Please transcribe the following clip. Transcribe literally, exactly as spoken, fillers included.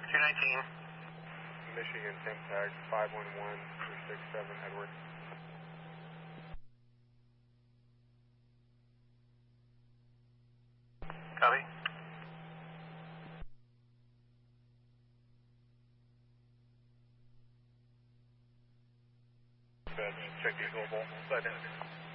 two nineteen. Michigan temp tag five one one two six seven Edward. Copy. Check diesel bolt. Slide in.